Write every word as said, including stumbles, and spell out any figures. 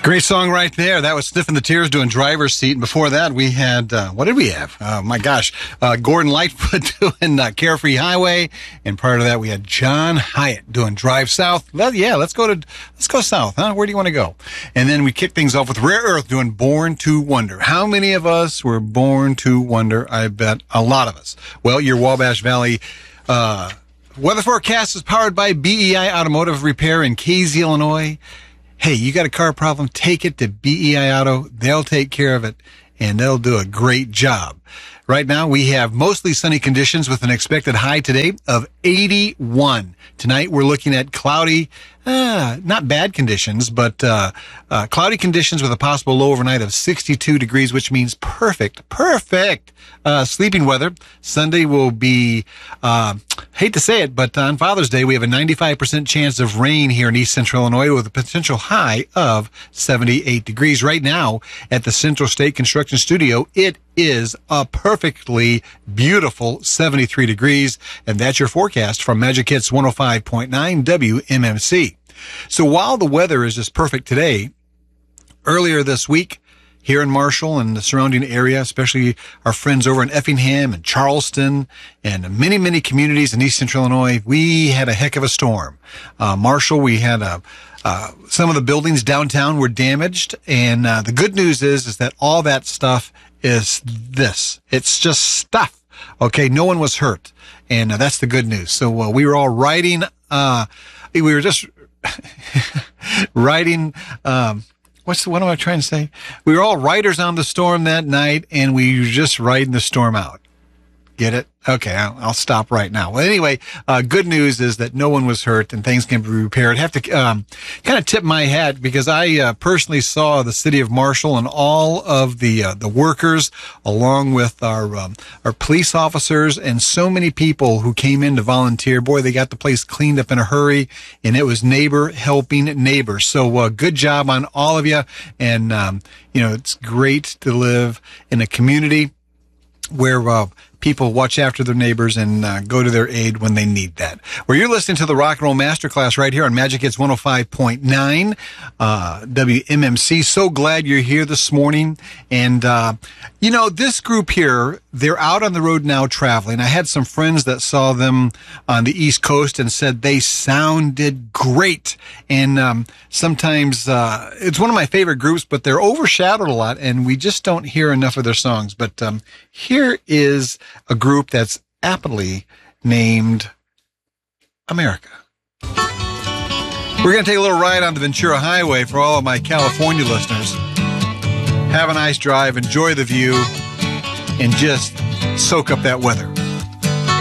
Great song right there. That was Sniffing the Tears doing Driver's Seat. And before that, we had, uh, what did we have? Oh, my gosh. Uh, Gordon Lightfoot doing uh, Carefree Highway. And prior to that, we had John Hyatt doing Drive South. Well, yeah, let's go to, let's go south, huh? Where do you want to go? And then we kicked things off with Rare Earth doing Born to Wonder. How many of us were born to wonder? I bet a lot of us. Well, your Wabash Valley, uh, weather forecast is powered by B E I Automotive Repair in Casey, Illinois. Hey, you got a car problem, take it to B E I Auto. They'll take care of it, and they'll do a great job. Right now, we have mostly sunny conditions with an expected high today of eighty-one. Tonight, we're looking at cloudy, uh, not bad conditions, but uh, uh, cloudy conditions with a possible low overnight of sixty-two degrees, which means perfect, perfect uh, sleeping weather. Sunday will be, uh, hate to say it, but on Father's Day, we have a ninety-five percent chance of rain here in East Central Illinois with a potential high of seventy-eight degrees. Right now, at the Central State Construction Studio, it is a perfectly beautiful seventy-three degrees, and that's your forecast from Magic Hits one oh five point nine W M M C. So while the weather is just perfect today, earlier this week here in Marshall and the surrounding area, especially our friends over in Effingham and Charleston and many, many communities in East Central Illinois, we had a heck of a storm. Uh, Marshall, we had a Uh, some of the buildings downtown were damaged, and uh, the good news is is that all that stuff is this. It's just stuff. Okay, no one was hurt, and uh, that's the good news. So uh, we were all riding. Uh, we were just riding. Um, what's the, what am I trying to say? We were all riders on the storm that night, and we were just riding the storm out. Get it? Okay, I'll, I'll stop right now. Well, anyway, uh, good news is that no one was hurt and things can be repaired. I have to um, kind of tip my hat because I uh, personally saw the city of Marshall and all of the uh, the workers, along with our um, our police officers and so many people who came in to volunteer. Boy, they got the place cleaned up in a hurry, and it was neighbor helping neighbor. So uh, good job on all of you. And um, you know, it's great to live in a community where uh, people watch after their neighbors and uh, go to their aid when they need that. Well, you're listening to the Rock and Roll Masterclass right here on Magic Hits one oh five point nine uh, W M M C. So glad you're here this morning. And, uh, you know, this group here, they're out on the road now traveling. I had some friends that saw them on the East Coast and said they sounded great. And um, sometimes uh, it's one of my favorite groups, but they're overshadowed a lot, and we just don't hear enough of their songs. But um, here is a group that's aptly named America. We're going to take a little ride on the Ventura Highway for all of my California listeners. Have a nice drive, enjoy the view, and just soak up that weather.